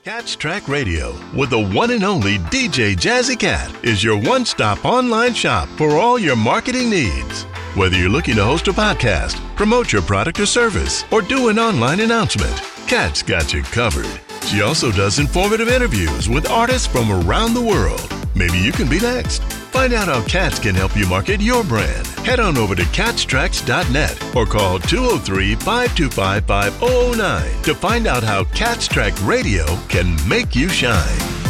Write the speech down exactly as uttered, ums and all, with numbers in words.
Cat's Track Radio with the one and only D J Jazzy Cat is your one-stop online shop for all your marketing needs. Whether you're looking to host a podcast, promote your product or service, or do an online announcement, Cat's got you covered. She also does informative interviews with artists from around the world. Maybe you can be next. Find out how Cats can help you market your brand. Head on over to cats tracks dot net or call two oh three, five two five, five oh oh nine to find out how Cat's Track Radio can make you shine.